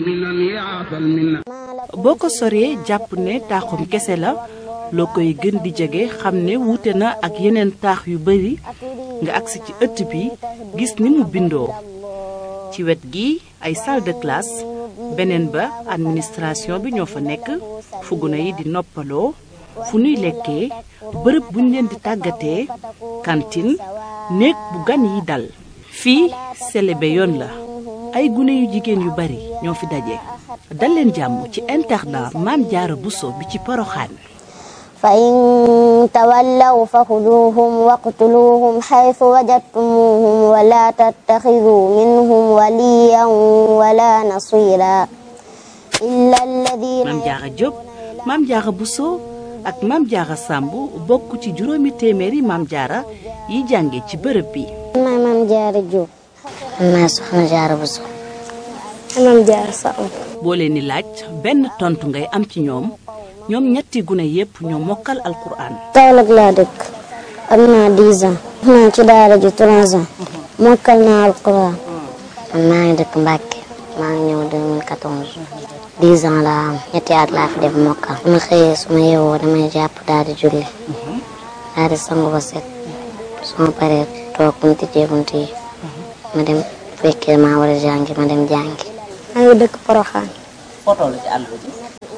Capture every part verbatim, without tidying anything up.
boo ko soree jàpp ne taaxum kese la loo koy gën di jege xam ne wuute na ak yeneen taax yu bari nga agsi ci ëtt bi gis ni mu bindoo ci wet gi ay salle de classe beneen ba administration bi ñoo fa nekk fu gune yi di noppaloo fu nuy lekkee bërëb buñ leen di tàggatee cantine néeg bu gan yi dal fii selebe yoon la ay gune yu jigéen yu bari ñoo fi daje dal leen jàmm ci internat Maam Jaara Buso bi ci Poroxaan fa in tawallaw fa xuduuhum waqtuluuhum xaytu wajadtumuuhum wala tattaxiduu minhum waliyan wala nasira illa alladina Maam Jaara Jóob Maam Jaara Buso ak Maam Jaara Sàmb bokk ci juróomi téeméeri Maam Jaara yi jànge ci bërëb bi maay Maam Jaara Jóob maay Soxna Jaara Buso Maam Jaara Sàmb boo leen di laaj benn tontu ngay am ci ñoom ñoom ñetti gune yépp ñoo mokkal alquran. Kaolack laa dëkk am naa dix ans. naa ci daara ji trois ans. mokkal naa alquran. man maa ngi dëkk Mbàkke maa ngi ñëw deux mille quatorze. dix ans laa am ñetti at laa fi def mokkal. su ma xëyee su ma yeewoo damay jàpp daal di julli. daal di sangu ba set. su ma paree toog bu ñu tijjee bunt yi. ma dem fekkee maa war a jàngi ma dem jàngi. maa ngi dëkk Poroxaan. foo toll ci àll bi.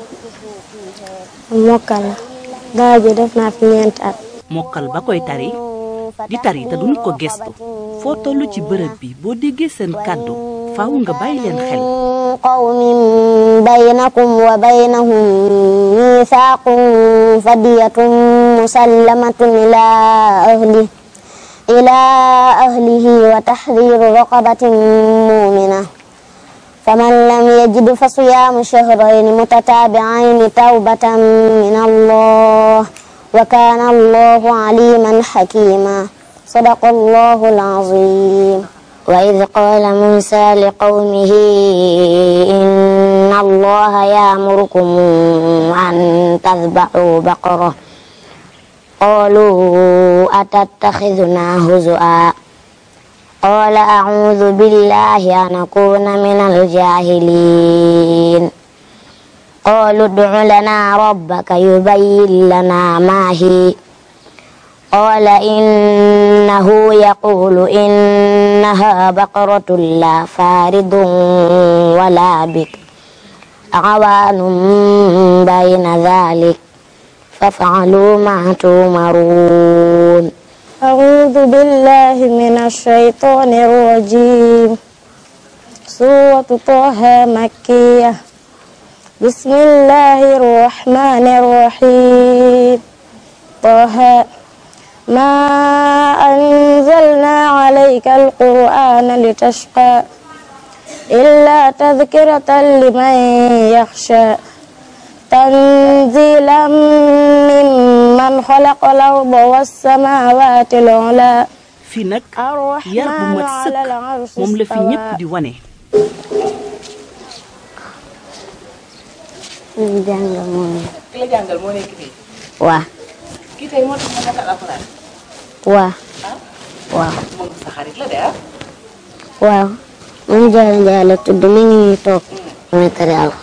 mokkal la daara ji def naa fi ñeenti at. mokkal ba koy tari di tari te duñu ko gestu foo toll ci bërëb bi boo déggee seen kàddu faaw nga bàyyi leen xel. qawmin baynakum wa baynahum miisaaqun fadiyatun musallamatun ilaa ahli ilaa ahlihi wa tahriiru raqabatin mu'mina فمن لم يجد فصيام شهرين متتابعين توبة من الله وكان الله عليما حكيما صدق الله العظيم وإذ قال موسى لقومه إن الله يأمركم أن تذبحوا بقرة قالوا أتتخذنا هزؤا قال أعوذ بالله أن أكون من الجاهلين قالوا ادع لنا ربك يبين لنا ما هي قال إنه يقول إنها بقرة لا فارض ولا بكر عوان بين ذلك فافعلوا ما تؤمرون أعوذ بالله من الشيطان الرجيم سورة طه مكية بسم الله الرحمن الرحيم طه ما أنزلنا عليك القرآن لتشقى إلا تذكرة لمن يخشى تنزيلا ممن خلق الأرض والسماوات العلى fii nag yar bu mat sëkk moom la fi ñépp di wane. li jàngal moo nekk. ki la jàngal moo nekk fii. waaw. kii tey moo tax ma mokkal alxuraan. waaw. waaw. moom sa xarit la de ah. waaw. moom Jaara Njaay la tudd mi ngi nii toog. damay tari alxuraan.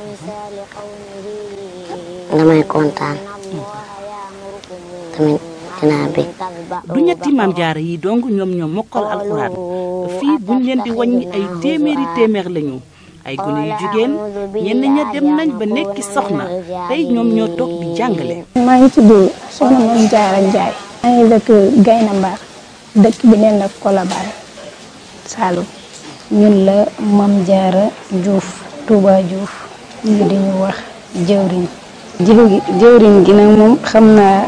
damay kontaan. tamit dinaa bég. du ñetti Maam Jaara yi dong ñoom ñoo mokkal alxuraan fii buñ leen di wàññi ay téeméeri téeméer lañu ay gune yu jigéen ñenn ña dem nañ ba nekki soxna tey ñoom ñoo toog di jàngale. maa ngi tudd Soxna Maam Jaara Njaay. maa ngi dëkk Gayna Mbar dëkk bi neen la Colobane Saloum. ñun la Maam Jaara Juuf Touba Juuf ñu di ñu wax jëwriñ. jëwriñ gi nag moom xam naa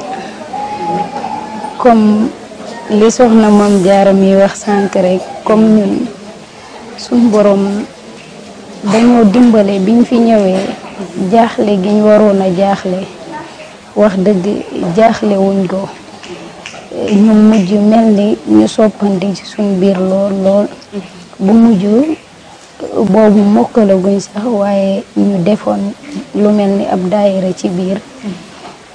comme li Soxna Maam Jaara mi wax sànq rek comme ñun suñ borom dañoo dimbale biñ fi ñëwee jaaxle gi ñu waroon a jaaxle wax dëgg jaaxle wuñ ko ñu mujj mel ni ñu soppandi ci suñ biir lool lool bu mujj boobu mokkalaguñ sax waaye ñu defoon lu mel ni ab daayira ci biir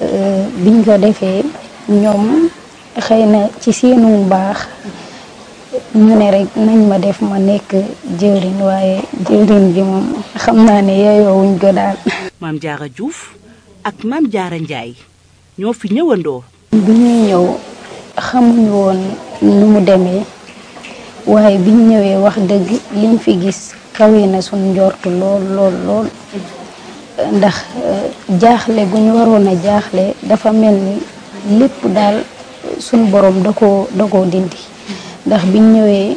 biñ ko defee ñoom xëy na ci seenu baax ñu ne rek nañ ma def ma nekk jëwriñ waaye jëwriñ bi moom xam naa ne yeyoowuñ ko daal. Maam Jaara Diouf ak Maam Jaara Njaay ñoo fi ñëwandoo. bi ñuy ñëw xamuñu woon nu mu demee waaye biñ ñëwee wax dëgg liñ fi gis kawe na suñ njortu lool lool lool ndax jaaxle gu ñu waroon a jaaxle dafa mel ni lépp daal suñ borom da koo da koo dindi ndax biñ ñëwee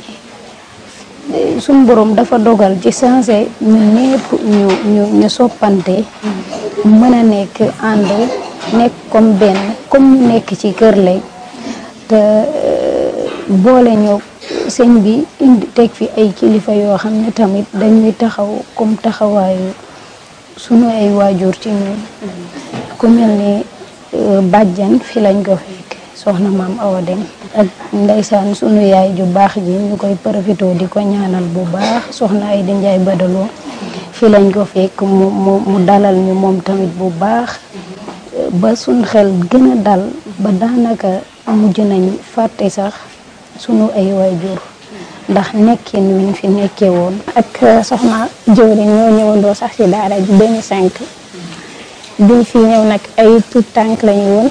suñ borom dafa dogal ci sensé ñun ñëpp ñu ñu ñu soppante mën a nekk ànd nekk comme benn comme ñu nekk ci kër lay te boole ñoo sëñ bi indi teg fi ay kilifa yoo xam ne tamit dañuy taxaw comme taxawaayu sunu ay waajur ci ñun ku mel ni bàjjan fi lañ ko fekk soxna maam Awa Dem ak ndeysaan sunu yaay ju baax ji ñu koy profité di ko ñaanal bu baax soxna ay di njaay badaloo fi lañ ko fekk mu mu mu dalal ñu moom tamit bu baax ba suñ xel gën a dal ba daanaka mujj nañ fàtte sax sunu ay waajur ndax nekkin wiñ fi nekkee woon. ak soxna jëwriñ ñoo ñëwandoo sax ci daara ji deux mille cinq biñ fi ñëw nag ay tout tànk lañu woon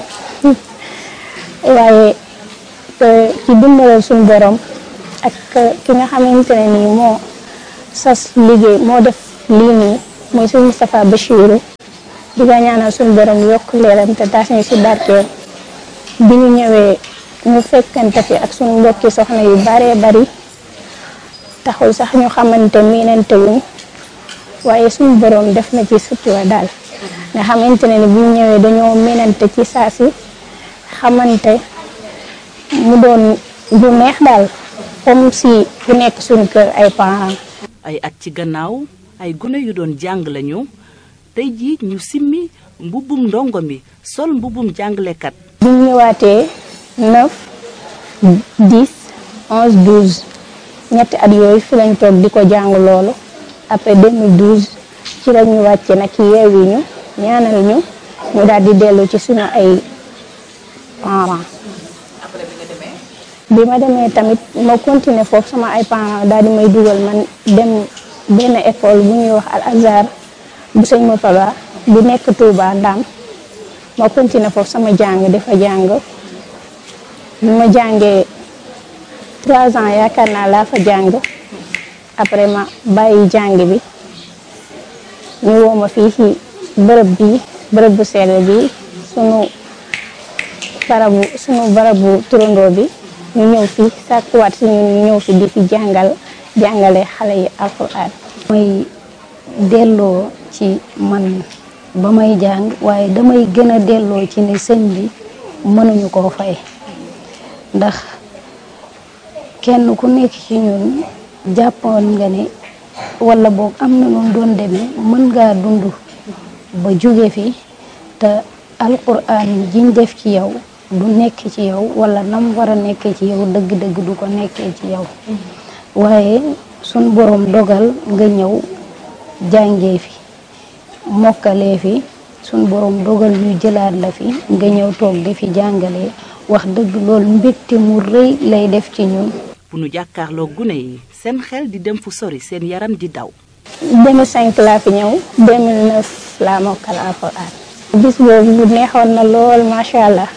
waaye ci dimbalal suñu borom ak ki nga xamante ne nii moo sas liggéey moo def lii nii mooy suñu Moustapha Bachirou di ko ñaanal suñu borom yokk leeram te taas ñu ci barkeel bi ñu ñëwee ñu fekkante fi ak suñu mbokki soxna yu baree bari taxul sax ñu xamante miinante wuñ waaye suñu borom def na ci sutura daal nga xamante ne ni bu ñu ñëwee dañoo miinante ci saa si xamante mu doon du neex daal comme si ku nekk suñu kër ay parents. ay at ci gannaaw ay gune yu doon jàng lañu tey jii ñu simmi mbubbum ndongo mi sol mbubbum jàngalekat. bu ñu ñëwaatee neuf dix onze douze ñetti at yooyu fi lañ toog di ko jàng loolu après deux mille douze ci la ñu wàcce nag yeewi ñu ñaanal ñu ñu daal di dellu ci suñu ay parents. après bi nga demee. bi ma demee tamit ma continuer foofu sama ay parents daal di may dugal man dem benn école bu ñuy wax Al Azhar bu sëñ Mopala bu nekk Touba Ndam ma continuer foofu sama jàng dafa jàng bi ma jàngee trois ans yaakaar naa laa fa jàng après ma bàyyi jàng bi ñu woo ma fii ci bërëb bi bërëb bu sell bi sunu barabu sunu barabu turandoo bi ñu ñëw fi sàkkuwaat si ñun ñu ñëw fi di fi jàngal jàngale xale yi alxuraan. may delloo ci man ba may jàng waaye damay gën a delloo ci ne sëñ bi mënuñu koo fay ndax kenn ku nekk ci ñun jàppoon nga ne wala boog am na noonu doon demee mën ngaa dund ba jóge fi te alxuraan jiñ def ci yow du nekk ci yow wala nam war a nekkee ci yow dëgg-dëgg du ko nekkee ci yow waaye sun borom dogal nga ñëw jàngee fi mokkalee fi sun borom dogal ñu jëlaat la fi nga ñëw toog di fi jàngalee wax dëgg loolu mbégte mu rëy lay def ci ñun. bu nu jàkkaarloo gune yi seen xel di dem fu sori seen yaram di daw. deux mille cinq laa fi ñëw deux mille neuf laa mokkal alxuraan. bis boobu bu neexoon na lool macha allah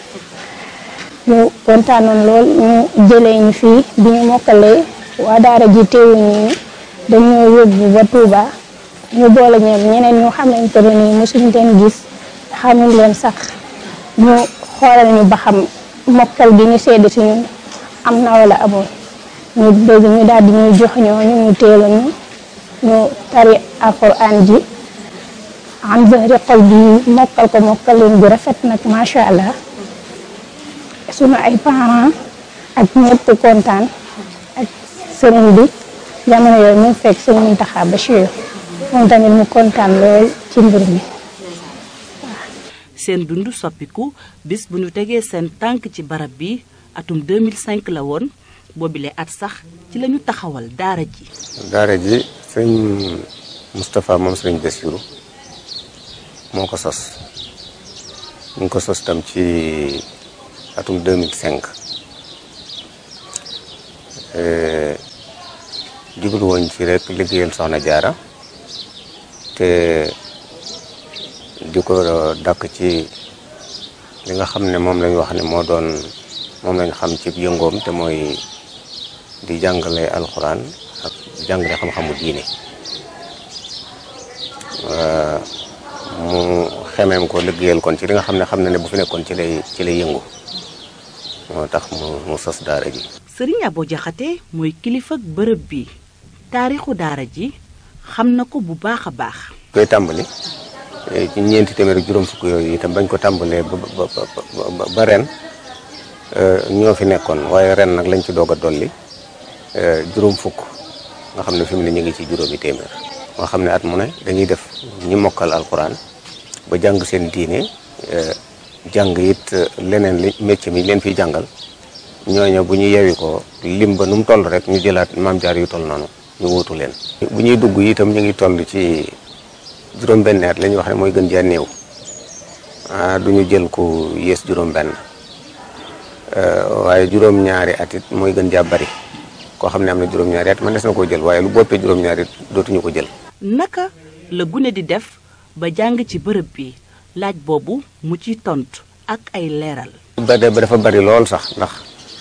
ñu kontaanoon lool ñu jëlee ñu fii bi ñu mokkalee waa daara ji teewuñu ñu dañoo yóbbu ba Touba ñu boole ñoom ñeneen ñu xamante ne nii mosuñ leen gis xamuñ leen sax ñu xoolal ñu ba xam mokkal gi ñu sedd si ñun am na wala amul ñu dégg ñu daal di ñuy jox ñooñu ñu teelu ñu ñu tari alxuraan ji am zahri xol bi mokkal ko mokkalin bu rafet nag macha allah sunu ay parents ak ñëpp kontaan ak sëriñ bi jamono yooyu ñu fekk sëñ Muntaxa Bachir moom tamit mu kontaan lool ci mbir mi. seen dund soppiku bis bu ñu tegee seen tànk ci barab bi atum deux mille cinq la woon boobile at sax ci lañu taxawal daara ji. daara ji sëñ Moustapha moom sëriñ Bassirou moo ko sos ñu ngi ko sos tam ci atum deux mille cinq jublu woon ci rek liggéeyal soxna jaara te di ko dàkk ci li nga xam ne moom lañ wax ne moo doon moom lañ xam ci yëngoom te mooy di jàngale alxuraan ak jàngale xam-xamu diine mu xemeem ko liggéeyal kon ci li nga xam ne xam na ne bu fi nekkoon ci lay ci lay yëngu moo tax mu mu sos daara ji. Sëriñ Abo Jaxate mooy kilifa ak bërëb bi taarixu daara ji xam na ko bu baax a baax. koy tàmbali ci ñeenti téeméer ak juróom fukk yooyu itam bañ ko tàmbalee ba ba ba ba ren ñoo fi nekkoon waaye ren nag lañ ci doog a dolli juróom fukk nga xam ne fi mu ne ñu ngi ci juróomi téeméer. nga xam ne at mu ne dañuy def ñi mokkal alxuraan ba jàng seen diine jàng it leneen li métier mi leen fiy jàngal ñooñu bu ñu yewi ko lim ba nu mu toll rek ñu jëlaat maam jaar yu toll noonu ñu wuutu leen. bu ñuy dugg itam ñu ngi toll ci juróom-benn at la ñuy wax ne mooy gën jaa néew ah du ñu jël ku yées juróom-benn waaye juróom-ñaari at it mooy gën jaa bari koo xam ne am na juróom-ñaari at man des na koo jël waaye lu boppee juróom-ñaari it dootuñu ko jël. naka la gune di def ba jàng ci bërëb bi laaj boobu mu ci tontu ak ay leeral. ba de ba dafa bari lool sax ndax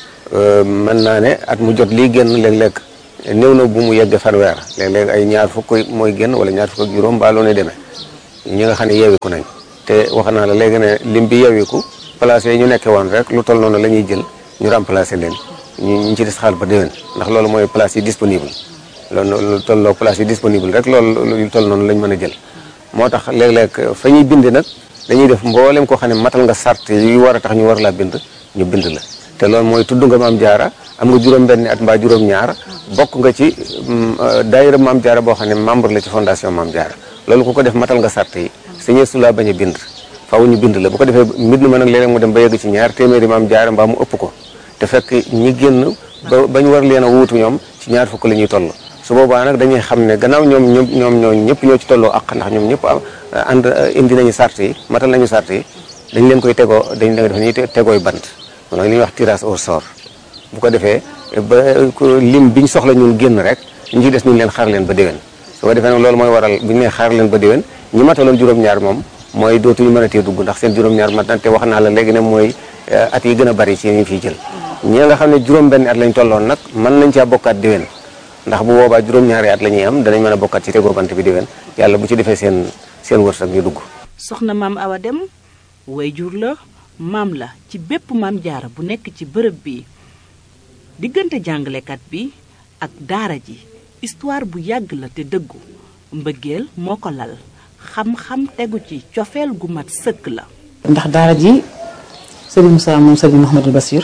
mën naa ne at mu jot lii génn léeg-léeg néew na bu mu yegg fanweer léeg-léeg ay ñaar fukk mooy génn wala ñaar fukk ak juróom ba loo ne demee ñi nga xam ne yeewiku nañ te wax naa la léegi ne lim bi yeewiku place yi ñu nekkee woon rek lu toll noonu la ñuy jël ñu remplacer leen ñu ñu ci des xaal ba déwén ndax loolu mooy place yi disponible loolu lu tolloo place yi disponible rek loolu lu toll noonu lañ mën a jël moo tax léeg-léeg fa ñuy bind nag dañuy def mboolem koo xam ne matal nga sart yi war a tax ñu war laa bind ñu bind la te loolu mooy tudd nga maam jaara am nga juróom-benni at mbaa juróom-ñaar bokk nga ci daayira maam jaara boo xam ne membre la ci fondation maam jaara loolu ku ko def matal nga sart yi sañee su laa bañ a bind faaw ñu bind la bu ko defee mbind ma nag léeg-léeg mu dem ba yegg ci ñaar téeméeri maam jaara mbaa mu ëpp ko te fekk ñi génn ba bañ war leen a wuutu ñoom ci ñaar fukk la ñuy toll su boobaa nag dañuy xam ne gannaaw ñoom ñoom ñoom ñoo ñëpp ñoo ci tolloo ak ndax ñoom ñëpp ànd indi nañu sart yi matal nañu sart yi dañ leen koy tegoo dañ leen def ñuy tegooy bant loolu li ñuy wax tirage au sort bu ko defee ba lim biñ soxla ñun génn rek ñu ci des ñu leen xaar leen ba déwén su ko defee nag loolu mooy waral bu ñu nee xaar leen ba déwén ñi mataloon juróom-ñaar moom mooy dootuñu mën a tee dugg ndax seen juróom-ñaar mat na te wax naa la léegi ne mooy at yi gën a bari ci ñu fiy jël ñi nga xam ne juróom-benn at lañ tolloon nag mën nañ caa bokkaat déwén ndax bu boobaa juróom-ñaari at la ñuy am danañ mën a bokkaat ci tegoo bant bi déwén yàlla bu ci defee seen seen wërsëg ñu dugg. soxna maam Awa Dem wayjur la maam la ci bépp maam jaara bu nekk ci bërëb bi diggante jàngalekat bi ak daara ji histoire bu yàgg la te dëggu mbëggeel moo ko lal xam-xam tegu ci cofeel gu mat sëkk la. ndax daara ji Serigne Moussa moom Serigne Mouhamadou Bassir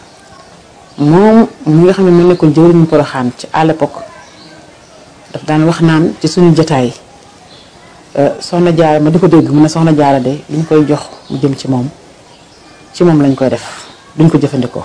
moom mi nga xam ne moo nekkoon jëwriñu Poroxaan ci à l'époque daf daan wax naan ci suñu jotaay soxna jaara ma di ko dégg mu ne soxna jaara de li ñu koy jox mu jëm ci moom ci moom lañ koy def duñ ko jëfandikoo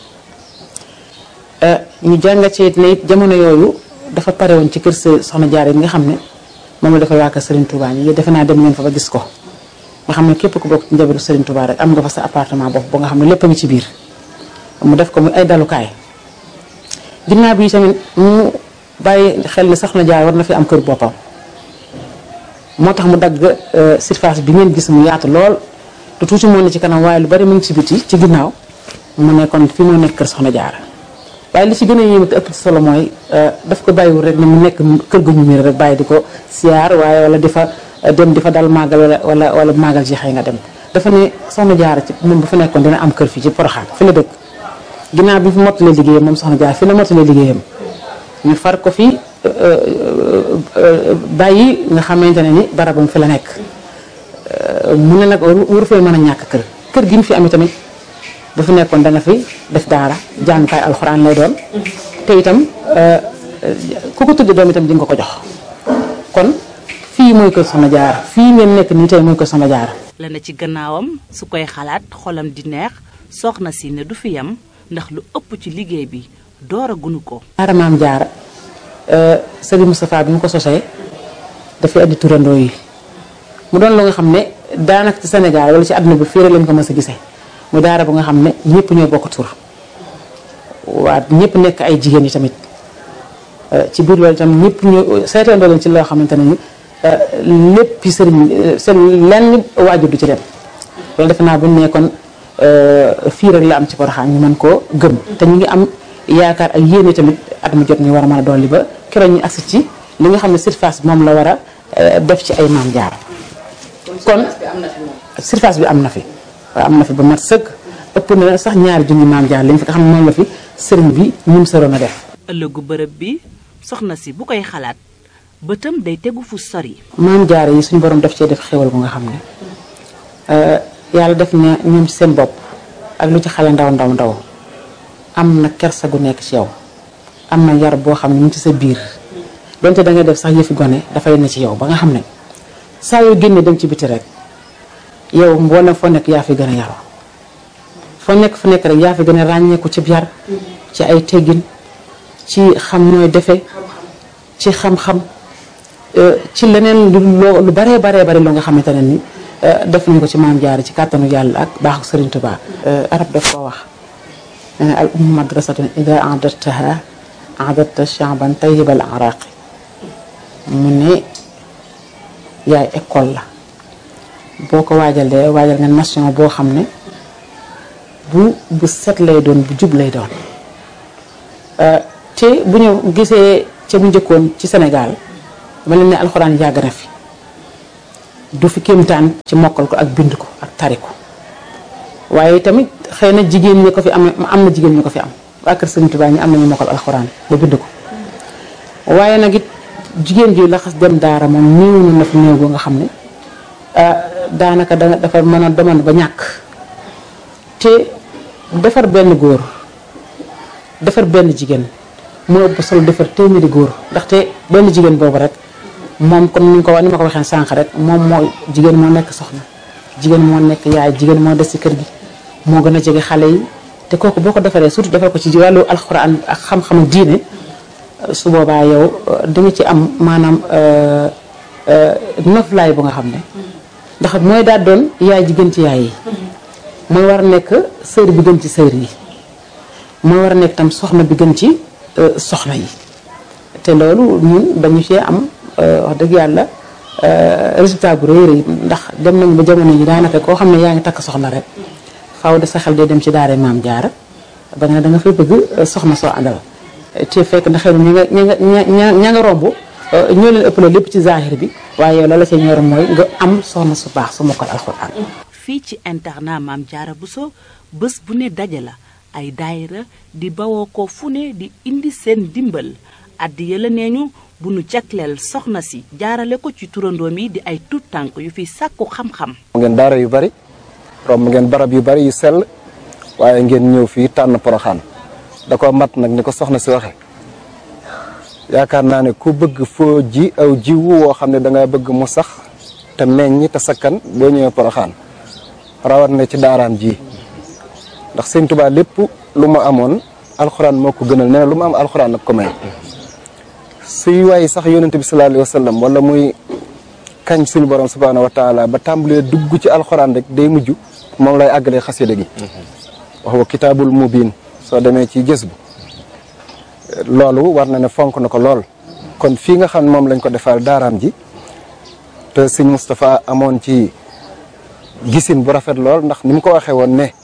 ñu jàngat ci ne it jamono yooyu dafa pare woon ci kër soxna jaara yi nga xam ne moom la dafa waa kër Serigne Touba ñi defe naa dem ngeen fa ba gis ko nga xam ne képp ku bokk ci njabootu Serigne Touba rek am nga fa sa appartement bopp ba nga xam ne lépp a ngi ci biir mu def ko muy ay dalukaay ginnaaw bi tamit mu bàyyi xel ne soxna jaara war na fi am kër boppam moo tax mu dagg surface bi ngeen gis mu yaatu lool te tuuti moo ne ci kanam waaye lu bari mu ngi ci biti ci ginnaaw mu ne kon fi moo nekk kër soxna jaara waaye li ci gën a yéeme te ëpp ci solo mooy daf ko bàyyiwul rek ne mu nekk kër gu ñu miir rek bàyyi di ko siyaar waaye wala di fa dem di fa dal màggal wala wala wala màggal ji xëy nga dem dafa ne soxna jaara ci moom bu fa nekkoon dina am kër fii ci Poroxaan fi la dëkk ginnaaw bi fi mottalee liggéeyam moom soxna jaara fi la mottalee liggéeyam ñu far ko fi bàyyi nga xamante ne ni barabam fi la nekk mu ne nag waru fee mën a ñàkk kër kër gi mu fi amee tamit bu fi nekkoon dana fi def daara jàngukaay alxuraan lay doon te itam ku ko tudde doom itam di nga ko jox kon fii mooy kër soxna jaara fii ngeen nekk nii tey mooy kër soxna jaara la na ci gannaawam su koy xalaat xolam di neex soxna si ne du fi yam ndax lu ëpp ci liggéey bi door a gunu ko daara maam jaara Serigne Moustapha bi mu ko sosee dafay andi turandoo yi mu doon lu nga xam ne daanaka ci Sénégal wala ci àdduna bi fii rek lañ ko mës a gisee mu daara bu nga xam ne ñëpp ñoo bokk tur waa ñëpp nekk ay jigéen yi tamit ci biir loolu itam ñëpp ñu seetandoo leen ci loo xamante ne ni lépp sëriñ seen lenn waajur du ci dem loolu defe naa bu ñu ne kon fii rek la am ci Porokhane ñu mën koo gëm te ñu ngi am yaakaar ak yéene tamit at mu jot ñu war a mën a dolli ba keroog ñu agsi ci li nga xam ne surface moom la war a def ci ay Maam Jaara kon surface bi am na fi waaw am na fi ba mat sëkk ëpp na sax ñaari junni Maam Jaara lañ fi nga xam ne moom la fi sëriñ bi ñum soroon a def. ëllëgu bërëb bi soxna si bu koy xalaat bëtam day tegu fu sori. Maam Jaara yi suñu borom def cee def xéwal bu nga xam ne yàlla def na ñoom ci seen bopp ak lu ci xale ndaw ndaw ndaw am na kersa gu nekk ci yow am na yar boo xam ne mu ci sa biir donte da nga def sax yëfi gone dafay ne ci yow ba nga xam ne saa yoo génnee dem ci biti rek yow mboolem foo nekk yaa fi gën a yaroo foo nekk fu nekk rek yaa fi gën a ràññeeku ci yar ci ay teggin ci xam nooy defe ci xam-xam ci leneen lu lu baree baree bari loo nga xamante ne ni def nañ ko ci Maam Jaara ci kàttanu yàlla ak baaxu Sëriñ Tuubaa arab daf koo wax al ummu madrasatun ida a'dadtaha a'dadta sha'ban tayyibal araqi mu ne yaay école la boo ko waajalee waajal nga nation boo xam ne bu bu set lay doon bu jub lay doon te bu ñu gisee ca bu njëkkoon ci Sénégal dama leen ne alxuraan yàgg na fi du fi kéemtaan ci mokkal ko ak bind ko ak tari ko waaye tamit xëy na jigéen ñi ko fi am am na jigéen ñi ko fi am waa kër Sëriñ Tuubaa ñi am nañu mokkal alxuraan ba bind ko waaye nag it jigéen ji laxas dem daara moom néew na na fi néew goo nga xam ne daanaka da dafa mën a demoon ba ñàkk te defar benn góor defar benn jigéen moo ëpp solo defar téeméeri góor ndaxte benn jigéen boobu rek moom comme ni ko ni ma ko waxee sànq rek moom moo jigéen moo nekk soxna jigéen moo nekk yaay jigéen moo des ci kër gi moo gën a jege xale yi te kooku boo ko defaree surtout defar ko ci wàllu alxuraan ak xam-xamu diine su boobaa yow da nga ci am maanaam noflaay bu nga xam ne ndax mooy daal doon yaay ji gën ci yaay yi mooy war a nekk sër bi gën ci sër yi mooy war a nekk tam soxna bi gën ci soxna yi te loolu ñun dañu cee am wax dëgg yàlla résultat bu rëy rëy ndax dem nañu ba jamono yi daanaka koo xam ne yaa ngi takk soxna rek faaw de sa xel day dem ci daara Maam Jaara ba nga da nga fay bëgg soxna soo àndal te fekk na xëy na ña nga ña nga ña nga romb ñoo leen ëppale lépp ci zahir bi waaye yow la la ca ñor mooy nga am soxna su baax su mokkal alxuraan. fii ci internat Maam Jaara Bousso bés bu ne daje la ay daayira di bawoo ko fu ne di indi seen dimbal addi yëla nee ñu bu nu jagleel soxna si jaarale ko ci turandoom yi di ay tuut tànk yu fi sàkku xam-xam. ngeen daara yu bari romb ngeen barab yu bari yu sell waaye ngeen ñëw fii tànn Porokhane da ko mat nag ni ko soxna si waxe yaakaar naa ne ku bëgg foo ji aw jiwu woo xam ne danga bëgg mu sax te meññ te sakkan boo ñëwee Porokhane rawat na ci daaraam ji ndax Sëñ Tuubaa lépp lu ma amoon alxuraan moo ko gënal nee na lu ma am alxuraan nag ko may suy waaye sax yonente bi sallallahu alayhi wa sallam wala muy kañ suñu borom subhaanahu wa taala ba tàmbalee dugg ci alxuraan rek day mujj moom lay àggalee xasida gi wax wa kitaabul mubiin soo demee ci gës bu loolu war na ne fonk na ko lool kon fii nga xam ne moom lañ ko defal daaraam ji te sëñ Moustapha amoon ci gisin bu rafet lool ndax ni mu ko waxee woon ne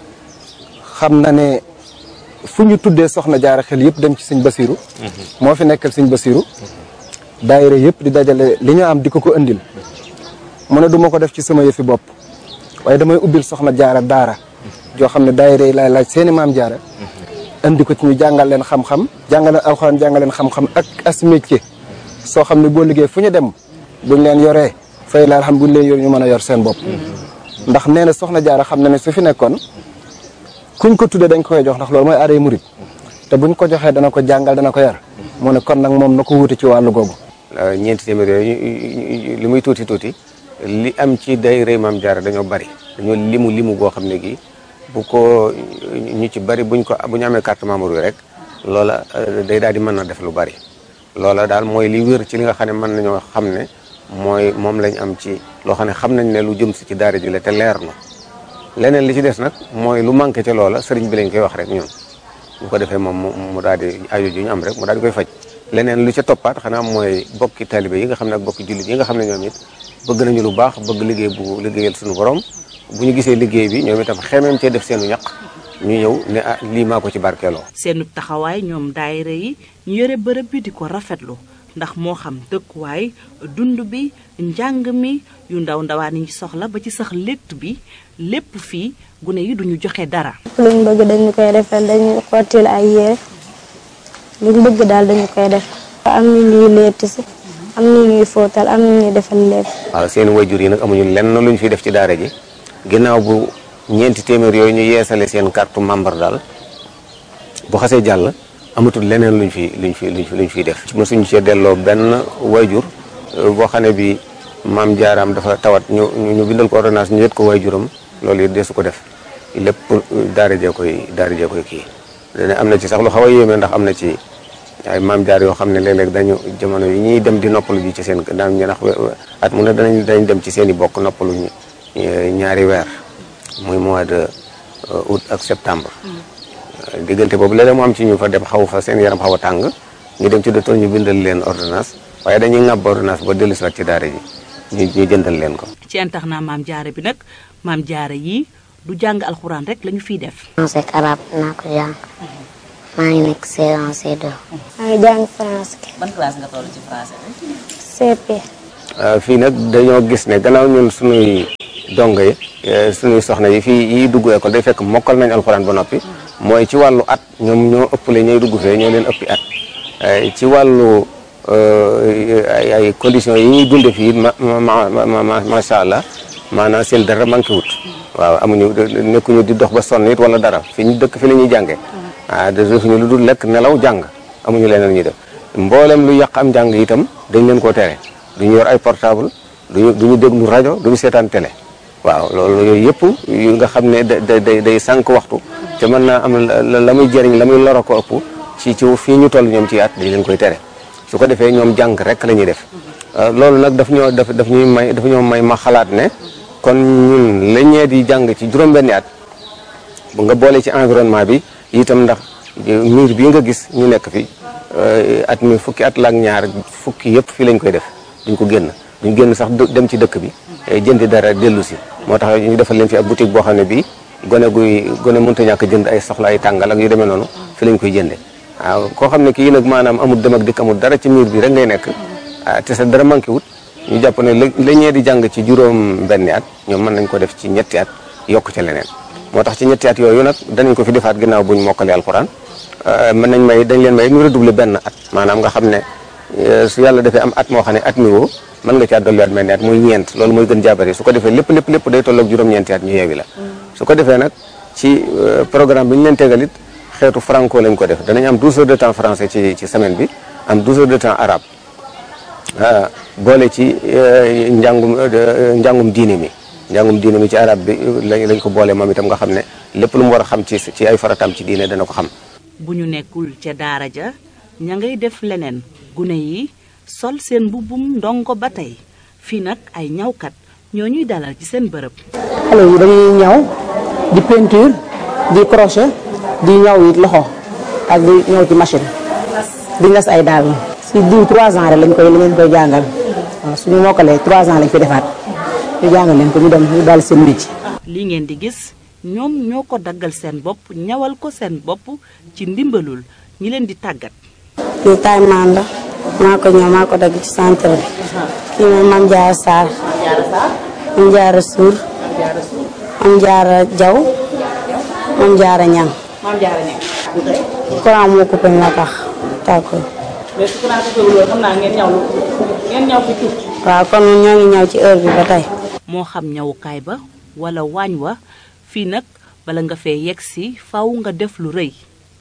xam na ne fu ñu tuddee soxna jaara xel yëpp dem ci sëñ Basiru moo fi nekkal sëñ Basiru daayira yëpp di dajale li ñu am di ko ko indil mu ne du ma ko def ci sama yëfi bopp waaye damay ubbil soxna jaara daara joo xam ne daayira yi laay laaj seeni maam jaara indi ko ci ñu jàngal leen xam-xam jàngal leen alxuraan jàngal leen xam-xam ak as métier soo xam ne boo liggéey fu ñu dem buñ leen yoree fay laal xam buñ leen yor ñu mën a yor seen bopp ndax nee na soxna jaara xam na ne su fi nekkoon kuñ ko tuddee dañ ko koy jox ndax loolu mooy aaday murit te buñ ko joxee dana ko jàngal dana ko yar mu ne kon nag moom na ko wuute ci wàllu googu. ñeenti téeméer yooyu li muy tuuti tuuti li am ci daayira Maam Jaara dañoo bari dañoo limu limu goo xam ne gi bu ko ñu ci bari buñ ko bu ñu amee carte membre yi rek loola day daal di mën na def lu bari loola daal mooy li wér ci li nga xam ne mën nañoo xam ne mooy moom lañ am ci loo xam ne xam nañ ne lu jëm si ci daara ji la te leer na leneen li ci des nag mooy lu manqué ca loola sëriñ bi lañ koy wax rek ñun bu ko defee moom mu daal di aju ji ñu am rek mu daal di koy faj leneen lu ca toppaat xanaa mooy bokki talibe yi nga xam ne ak bokki jullit yi nga xam ne ñoom it bëgg nañu lu baax bëgg liggéey bu liggéeyal suñu borom bu ñu gisee liggéey bi ñoom itam xemeem cee def seenu ñaq ñu ñëw ne ah lii maa ko ci barkeeloo. seenu taxawaay ñoom daayira yi ñu yore bërëb bi di ko rafetlu ndax moo xam dëkkuwaay dund bi njàng mi yu ndaw ndawaan yi soxla ba ci sax létt bi lépp fii gune yi duñu joxe dara. luñ bëgg dañu koy defal dañu xottil ay yére luñ bëgg daal dañu koy def. am na ñuy létt si am na ñuy fóotal am na ñuy defal lépp. waaw seen wayjur yi nag amuñu lenn luñ fi def ci daara ji ginnaaw bu ñeenti téeméer yooyu ñu yeesale seen carte membre daal bu xasee jàll amatul leneen luñ fi luñ fi luñ fi luñ fiy def. mosuñu cee delloo benn wayjur boo xam ne bi maam jaaraam dafa tawat ñu ñu bindal ko ordonnance ñu yët ko wayjuram loolu it deesu ko def lépp daara jee koy daara jee koy kii. dane am na ci sax lu xaw a yéeme ndax am na ci ay maam jaar yoo xam ne léeg-léeg dañu jamono yi ñuy dem di noppalu ji ci seen daan ñu ndax at mu ne danañ dañ dem ci seen i bokk noppalu ñaari weer muy mois de août ak septembre. diggante boobu léeg-léeg mu am ci ñu fa dem xaw fa seen yaram xaw a tàng ñu dem ci docteur ñu bindal leen ordonnance waaye dañuy ŋàbb ordonnance ba dellu si waat ci daara ji ñu ñu jëndal leen ko. ci internat maam jaara bi nag maam jaara yi du jàng alxuraan rek lañu fiy def. français ak arabe naa ko jàng maa ngi nekk C un C deux. maa ngi jàng français. ban classe nga toll ci français bi. C P. fii nag dañoo gis ne gannaaw ñun suñuy dongo yi suñuy soxna yi fii yi dugg école day fekk mokkal nañ alxuraan ba noppi mooy ci wàllu at ñoom ñoo ëppale ñooy dugg fee ñoo leen ëppi at ci wàllu ay ay conditions yi ñuy dunde fii ma ma macha allah maanaam seen dara manqué wut waaw amuñu nekkuñu di dox ba sonn it wala dara fi ñu dëkk fi la ñuy jàngee ah defuñu lu dul lekk nelaw jàng amuñu leneen ñuy def mboolem lu yàq am jàng itam dañ leen koo tere duñu yor ay portable duñu duñu déglu rajo duñu seetaan télé waaw loolu yooyu yëpp yu nga xam ne da day day sànq waxtu te mën naa am la muy jëriñ la muy loro ko ëpp ci ci fii ñu toll ñoom ci at dañ leen koy tere su ko defee ñoom jàng rek la ñuy def loolu nag daf ñoo daf daf ñuy may daf ñoo may ma xalaat ne kon ñun la ñee di jàng ci juróom-benni at bu nga boole ci environnement bi itam ndax miir bii nga gis ñu nekk fi at mi fukki at la ak ñaar fukki yëpp fii lañ koy def duñ ko génn duñ génn sax dem ci dëkk bi jëndi dara dellu si moo tax ñu defal leen fi ab boutique boo xam ne bii gone guy gone mënta ñàkk jënd ay soxla ay tàngal ak yu demee noonu fi lañ koy jënde waaw koo xam ne kii nag maanaam amul dem ak dikk amul dara ci miir bi rek ngay nekk te sa dara manqué wut ñu jàpp ne la ñee di jàng ci juróom benni at ñoom mën nañ ko def ci ñetti at yokk ca leneen moo tax ci ñetti at yooyu nag danañ ko fi defaat ginnaaw buñ mokkale alxuraan mën nañ may dañ leen may ñu redoubler benn at maanaam nga xam ne su yàlla defee am at moo xam ne at mi woo mën nga caa dolliwaat mel ni at muy ñeent loolu mooy gën jaabari su ko defee lépp lépp lépp day tolloog juróom-ñeenti at ñu yeewi la su ko defee nag ci programme bi ñu leen tegalit xeetu franco lañ ko def danañ am douze heures de temps français ci ci semaine bi am douze heures de temps arabe boole ci njàngum njàngum diine mi njàngum diine mi ci arabe bi lañ ko boole moom itam nga xam ne lépp lu mu war a xam ci ci ay faratam ci diine dana ko xam. bu ñu nekkul ca daara ja ña ngay def leneen gune yi sol seen mbubbum ndongo ba tey fii nag ay ñawkat ñoo ñuy dalal ci seen bërëb. xale yi dañuy ñaw di peinture di crochet di ñaw it loxo ak di ñaw ci machine di nas ay daal si diw trois ans rek lañ koy lañ koy jàngal waaw suñu mokkalee trois ans lañ fi defaat ñu jàngal leen ko ñu dem ñu daal seen métier. lii ngeen di gis ñoom ñoo ko daggal seen bopp ñawal ko seen bopp ci ndimbalul ñi leen di tàggat. kii taay maan la maa ko ñëw maa ko dagg ci centre bi kii moom Mame Diarra Sarr Mame Diarra Sour Mame Diarra Diaw Mame Diarra Niang. Mame Diarra Niang. courant moo coupé moo tax tàkkul. mais su courant coupé loolu xam naa ngeen ñaw ngeen ñaw fi tuuti. waaw kon ñoo ngi ñaw ci heure bi ba tey. moo xam ñawukaay ba wala waañ wa fii nag bala nga fee yegg si faw nga def lu rëy.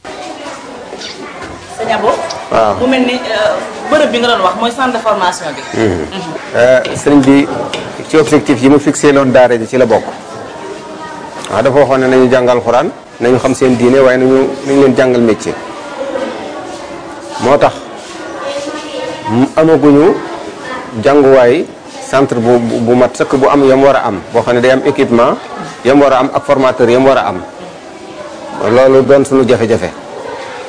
sëñ Abo. waaw mu mel ni bërëb bi nga doon wax mooy centre de formation bi. sëriñ bi ci objectif yi mu fixé loon daara ji ci la bokk waaw dafa waxoon ne nañu jàngal xuraan nañu xam seen diine waaye nañu nañu leen jàngal métier moo tax amaguñu jànguwaay centre bu bu mat sëkk bu am yam war a am boo xam ne day am équipement yam war a am ak formateur yam war a am loolu doon suñu jafe-jafe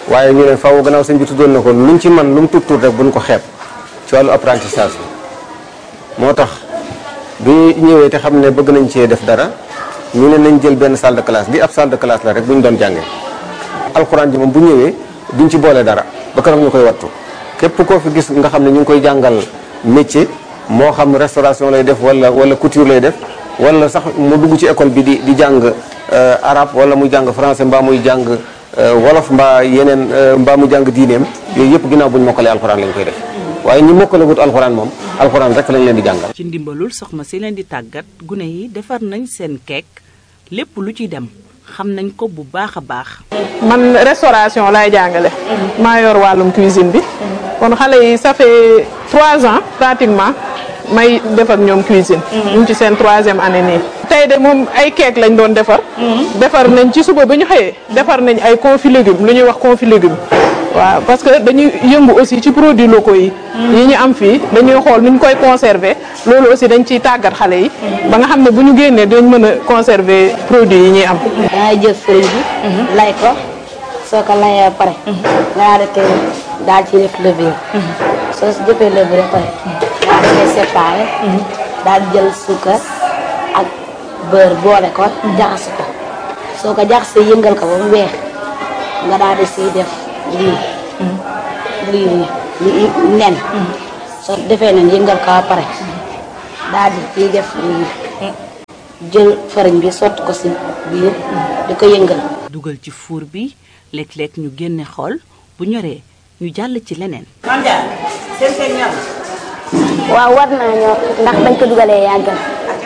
waaye ñu ne faaw gannaaw sëñ bi tuddoon na ko luñ ci man lu mu tuut tuut rek buñ ko xeeb ci wàllu apprentissage bi moo tax bi ñëwee te xam ne bëgg nañ cee def dara ñu ne nañ jël benn salle de classe bi ab salle de classe la rek bu ñu doon jàngee alxuraan ji moom bu ñëwee duñ ci boole dara ba keroog ñu koy wattu képp koo fi gis nga xam ne ñu ngi koy jàngal métier moo xam restauration lay def wala wala couture lay def wala sax mu dugg ci école bi di di jàng arabe wala muy jàng français mbaa muy jàng wolof mbaa yeneen mbaa mu jàng diineem yooyu yëpp ginnaaw bu ñu mokkalee alxuraan lañ koy def waaye ñi mokkale wut alxuraan moom alxuraan rek lañ leen di jàngal. ci ndimbalul soxna si leen di tàggat gune yi defar nañ seen keek lépp lu ci dem xam nañ ko bu baax a baax. man restauration laay jàngale. maa yor wàllum cuisine bi. kon xale yi ça fait trois ans pratiquement may def ak ñoom cuisine. ñu ngi ci seen troisième année nii. tey de moom ay keek lañ doon defar. defar nañ ci suba ba ñu xëyee. defar nañ ay confit légumes lu ñuy wax confit légumes. waaw parce que dañuy yëngu aussi ci produits locaux yi. yi ñu am fii dañuy xool nu ñu koy conserver loolu aussi dañ ciy tàggat xale yi. ba nga xam ne bu ñu génnee dañ mën a conserver produits yi ñuy am. dangay jël fëriñ bi. lay ko soo ko layee pare. nga daal di koy daal ci def levure. soo si jëfee levure pare. daal di koy séparé. daal di jël suukar ak beurre boole ko jaxase ko soo ko jaxasee yëngal ko ba mu weex nga daal di siy def. lii lii lii nen soo defee nen yëngal ko ba pare daal di ciy def lii jël farine bi sotti ko si biir di ko yëngal. dugal ci four bi léeg-léeg ñu génne xool bu ñoree ñu jàll ci leneen. Mame Diarra seen keek ñor. waaw war naa ñor ndax bañ ko dugalee yàggal.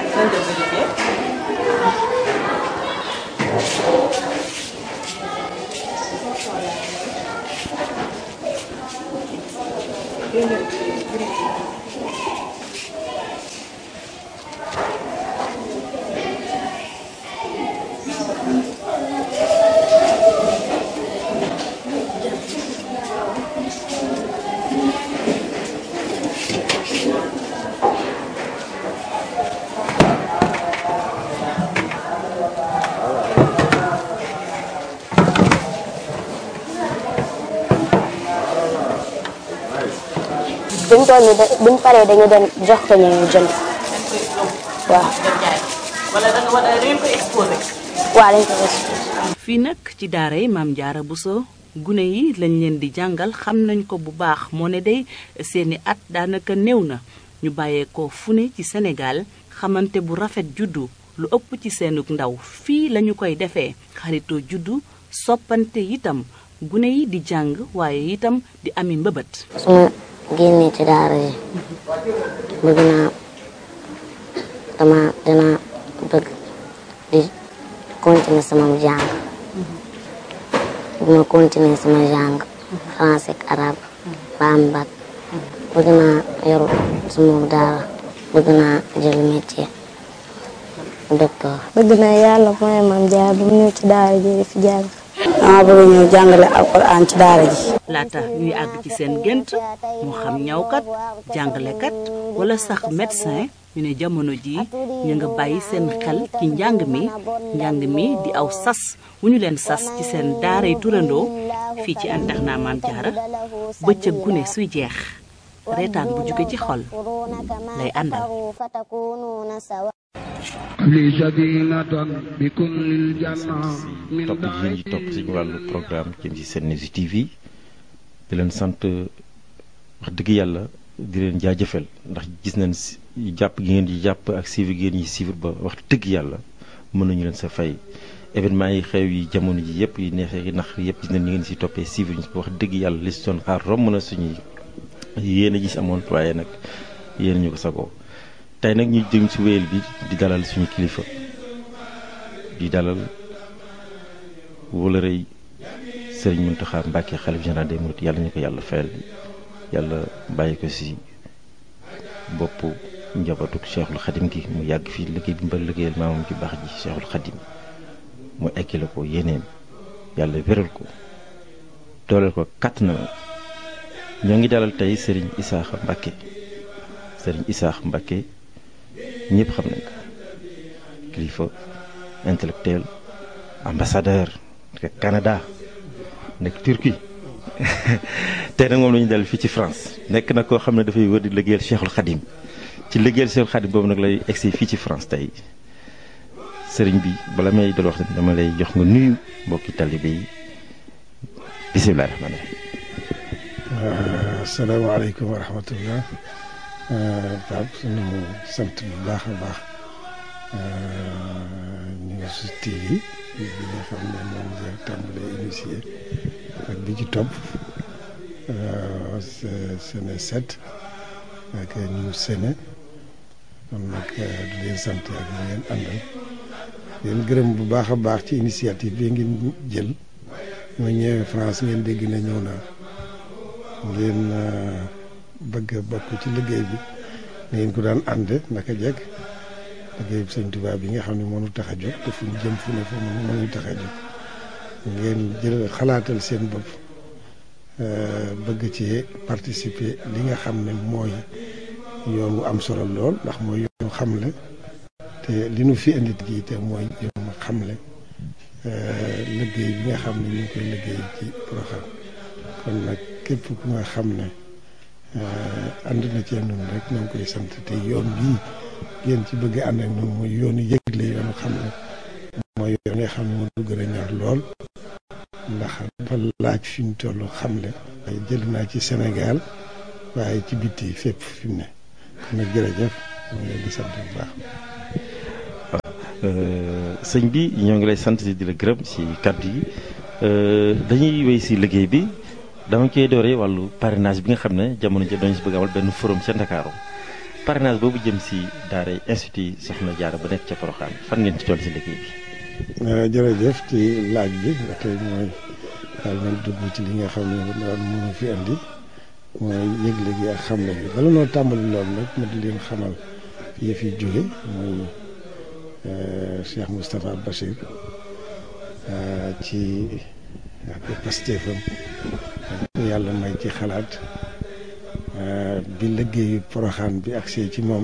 buñ toll nii buñ paree dañu dem jox ko ñu jënd waaw. wala da nga wala da ngeen ko exposé. waaw dañ ko exposé. fii nag ci daara yi Mame Diarra Bousso gune yi lañ leen di jàngal xam nañ ko bu baax moo ne day seeni at daanaka néew na ñu bàyyeekoo fu ne ci Sénégal xamante bu rafet juddu lu ëpp ci seenug ndaw fii lañu koy defee xaritoo juddu soppante itam gune yi di jàng waaye itam di ami mbëbët. génne ci daara yi bëgg naa dama dina bëgg di continuer sama jàng dina continuer sama jàng français ak arabe ba am bac bëgg naa yor sama daara bëgg naa jël métier docteur. bëgg naa yàlla mooy Mame Diarra bu mu ñëw ci daara ji di fi jàng. dama bëgg ñëw jàngale alxuraan ci daara ji. laata ñuy àgg ci seen gént moo xam ñawkat jàngalekat wala sax médecin ñu ne jamono ji ñu nga bàyyi seen xel ci njàng mi njàng mi di aw sas wu ñu leen sas ci seen daaray turandoo fii ci internat Mame Diarra bëccëg gune suy jeex reetaan bu jóge ci xol lay àndal. topp ji ñi topp suñu wàllu programme jëm ci Senews T V di leen sant wax dëgg yàlla di leen jaajëfal ndax gis nañ jàpp gi ngeen di jàpp ak suivre gi ngeen ñi suivre ba wax dëgg yàlla mën nañu leen sa fay événement yi xew yi jamono ji yëpp yi neexee yi nax yëpp gis nañ ñi ngeen si toppee suivre ñu wax dëgg yàlla li si doon xaar romb na suñuy yéen a gis amoon waaye nag yéen ñu ko sagoo tey nag ñu jëm si wéyal bi di dalal suñu kilifa di dalal wala rëy Serigne Mountakha Mbacké xalif général des mourides yàlla ñu ko yàlla fayal yàlla bàyyi ko si bopp njabootu Cheikhul Khadim gi mu yàgg fii liggéey bi mbal liggéeyal maamam ci baax ji Cheikhul Khadim mu ekkile ko yeneen yàlla wéral ko dooleel ko kàtt na ñoo ngi dalal tey Serigne Issakha Mbacké Serigne Issakha Mbacké ñëpp xam nañ ko kilifa intellectuel ambassadeur nekk Canada nekk Turquie tey nag moom la ñu dal fii ci France nekk na koo xam ne dafay wër di liggéeyal Cheikhul Khadim ci liggéeyal Cheikhul Khadim boobu nag lay egsi fii ci France tey sëriñ bi bala may dal wax dama lay jox nga nuyu mbokki talibé yi bisimilah rahmaani rahiim. asalaamaaleykum wa rahmatullah. Pape suñu sant bu baax a baax News T V bi nga xam ne moom nga tàmbalee initié ak bi ci topp Séné sept ak News Séné kon nag di leen sant ak ñu ngeen àndal leen gërëm bu baax a baax ci initiative bi ngeen jël ma ñëwee France ngeen dégg na ñëw naa ngeen bëgg a bokk ci liggéey bi ngeen ko daan ànde naka jekk liggéey bi sëñ Tuubaa bi nga xam ne moo ñu tax a jóg te fu ñu jëm fu ne fu moo ñu tax a jóg ngeen jël xalaatal seen bopp bëgg ci participer li nga xam ne mooy yoon wu am solo lool ndax mooy yoonu xamle te li nu fi indi gi te mooy yoonu xamle liggéey bi nga xam ne ñu ngi koy liggéey ci Porokhane kon nag képp ku nga xam ne ànd na cee noonu rek ñoo ngi koy sant te yoon bii ngeen ci bëgg ànd ak noonu mooy yoonu yëgle yoonu xam ne mooy yoon nga xam ne moo du gën a ñor lool ndax dafa laaj fi mu toll xamle waaye jël naa ci Sénégal waaye ci bitti fépp fi mu ne kon nag jërëjëf ñoo ngi leen di sant bu baax. sëñ bi ñoo ngi lay sant di la gërëm ci kàddu yi dañuy wéy si liggéey bi dama koy dooree wàllu parrainage bi nga xam ne jamono ji dañu si bëgg amal benn forum ca Ndakaaru parrainage boobu jëm si daara institut Soxna Jaara ba nekk ca Porokhane fan ngeen ci toll si liggéey bi. jërëjëf ci laaj bi nga tey mooy daal nañ dugg ci li nga xam ne daal mënu fi andi mooy yëgle gi ak xamle bi bala noo tàmbali loolu nag ma di leen xamal yëf yi jóge mooy Cheikh Moustapha Bachir ci ak pastéefam yàlla may ci xalaat bi liggéeyu Porokhane bi agsee ci moom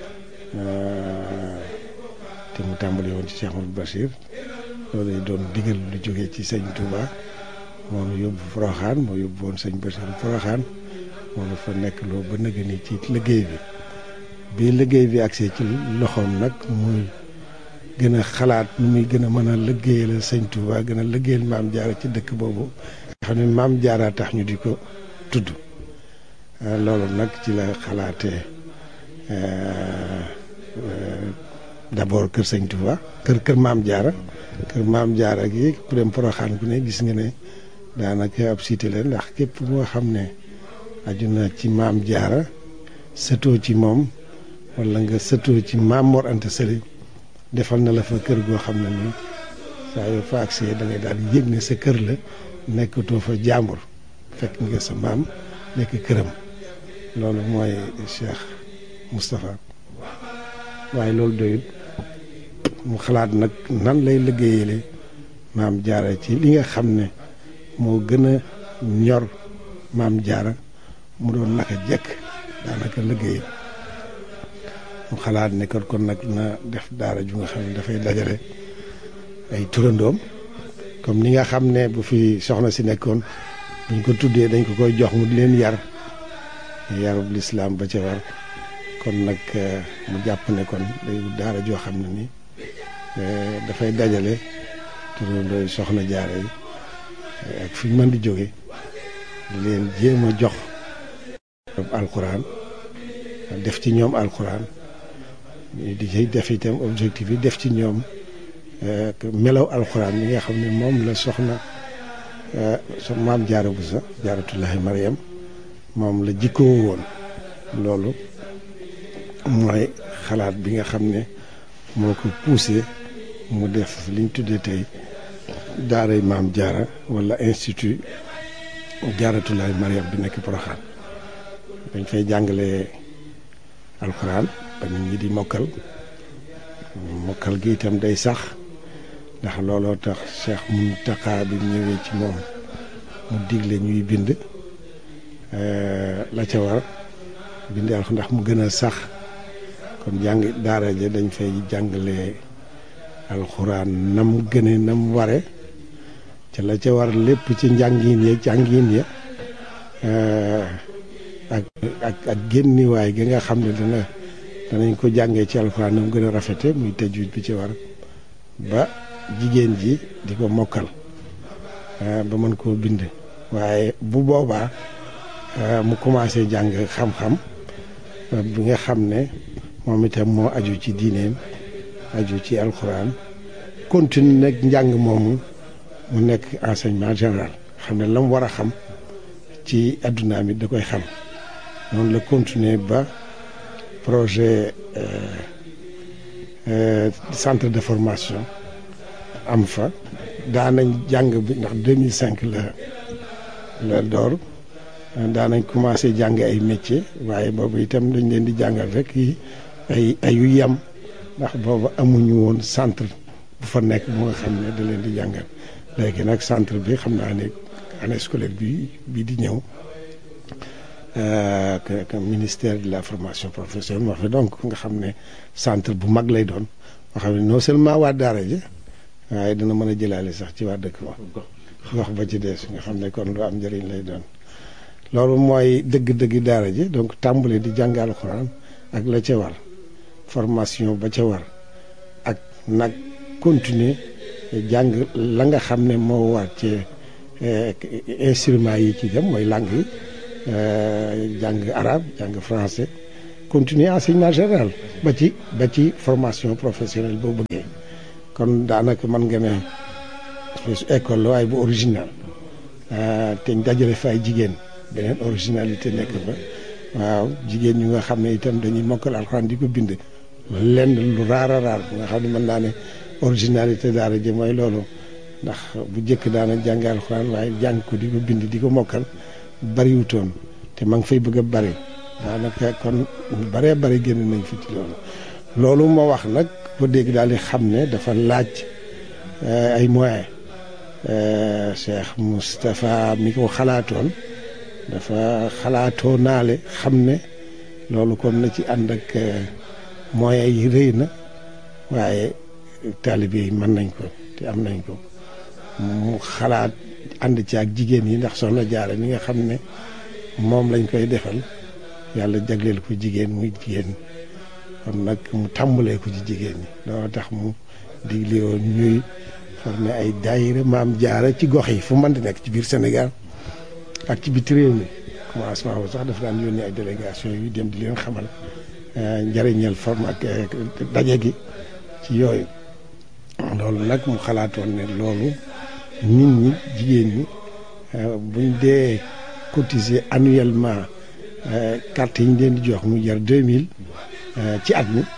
te mu tàmbali woon ci Cheikh Moustapha Bachir loolu lay doon digal lu jógee ci sëñ Touba moo nu yóbbu Porokhane moo yóbbu woon sëñ Bachir Porokhane moo nu fa nekk loo ba nëgë ni ci liggéey bi bi liggéey bi agsee ci loxoom nag muy gën a xalaat nu muy gën a mën a liggéeyal sëñ Touba gën a liggéeyal maam Jaara ci dëkk boobu nga xam ne maam Jaara tax ñu di ko tudd loolu nag ci la xalaatee d'abord kër sëñ Touba kër kër maam Jaara kër maam Jaara gi ku dem Porokhane ku ne gis nga ne daanaka ab cité la ndax képp moo xam ne aju na ci maam Jaara sëtoo ci moom wala nga sëtoo ci maam Mor Anta Sali defal na la fa kër goo xam ne nii saa yoo fa agsee da ngay daal di yëg ne sa kër la nekkatoo fa jàmbur fekk nga sa maam nekk këram loolu mooy Cheikh Moustapha waaye loolu doyut mu xalaat nag nan lay liggéeyale maam Jaara ci li nga xam ne moo gën a ñor maam Jaara mu doon naka jekk daanaka liggéey mu xalaat ne kon kon nag na def daara ju nga xam ne dafay dajale ay turandoom comme ni nga xam ne bu fi soxna si nekkoon buñ ko tuddee dañ ko koy jox mu di leen yar yarub lislaam ba ca war kon nag mu jàpp ne kon day daara joo xam ne ni dafay dajale turandooy soxna Jaara yi ak fi mën di jóge di leen jéem a jox alquran def ci ñoom alquran di ci def itam objectif yi def ci ñoom melaw alxuraan yi nga xam ne moom la soxna so maam Jaara Buso Jaaratullaahi Mariam moom la jikkoo woon loolu mooy xalaat bi nga xam ne moo ko poussé mu def liñ tuddee tey daaray maam Jaara wala institut Jaaratullaahi Mariam bi nekk Porokhane dañ fay jàngale alxuraan ba nit ñi di mokkal mokkal gi itam day sax ndax looloo tax Cheikh Mountakha bi ñëwee ci moom mu digle ñuy bind la ca war bind alxuraan ndax mu gën a sax kon jàng daara ja dañ fay jàngale alxuraan nam gëne nam ware ca la ca war lépp ci njàngin ya jàngin ya ak ak ak génniwaay gi nga xam ne dana danañ ko jàngee ci alxuraan na mu gën a rafete muy tajwid bi ci war ba jigéen ji di ko mokkal ba mën koo bind waaye bu boobaa mu commencé jàng xam-xam bi nga xam ne moom itam moo aju ci diineem aju ci alxuraan continue nag njàng moomu mu nekk enseignement général xam ne la mu war a xam ci adduna mi da koy xam noonu la continuer ba projet centre de formation am fa daanañ jàng bi ndax deux mille cinq la la door daanañ commencé jàng ay métier waaye boobu itam dañ leen di jàngal rek yi ay ayu yam ndax boobu amuñu woon centre bu fa nekk bu nga xam ne da leen di jàngal léegi nag centre bi xam naa ne année scolaire bi bii di ñëw que ministère de la formation professionnelle moo fa donc nga xam ne centre bu mag lay doon nga xam ne non seulement waa daara ji waaye dina mën a jëlaale sax ci waa dëkk ba gox ba ci des nga xam ne kon lu am njëriñ lay doon loolu mooy dëgg-dëgg daara ji donc tàmbale di jàng alxuraan ak la ca war formation ba ca war ak nag continuer jàng la nga xam ne moo war ci instruments yi ci dem mooy langue yi jàng arabe jàng français continuer enseignement général ba ci ba ci formation professionnelle boo bëggee kon daanaka mën nga ne école la waaye bu original te ñu dajale fa ay jigéen beneen originalité nekk fa waaw jigéen ñu nga xam ne itam dañuy mokkal alxuraan di ko bind lenn lu raar a raar bu nga xam ne mën naa ne originalité daara ji mooy loolu ndax bu njëkk daana jàng alxuraan waaye jàng ko di ko bind di ko mokkal bariwutoon te ma ngi fay bëgg a bari daanaka kon baree bari génn nañ fi ci loolu loolu moo wax nag ko dégg daal di xam ne dafa laaj ay moyens Cheikh Moustapha mi ko xalaatoon dafa xalaatoo naale xam ne loolu kon na ci ànd ak moyens yi rëy na waaye taalibe yi mën nañ ko te am nañ ko mu xalaat ànd ci ak jigéen yi ndax soxna Jaara mi nga xam ne moom lañ koy defal yàlla jagleel ko jigéen muy jigéen kon nag mu tàmbalee ko ci jigéen ñi loolu tax mu digle woon ñuy formé ay daayira maam Jaara ci gox yi fu mën di nekk ci biir Sénégal ak ci biti réew mi commencement bu sax dafa daan yónnee ay délégation yu dem di leen xamal njëriñal forme ak daje gi ci yooyu loolu nag mu xalaatoon ne loolu nit ñi jigéen ñi buñ dee cotiser annuellement carte yi ñu leen di jox mu jar deux mille ci at mi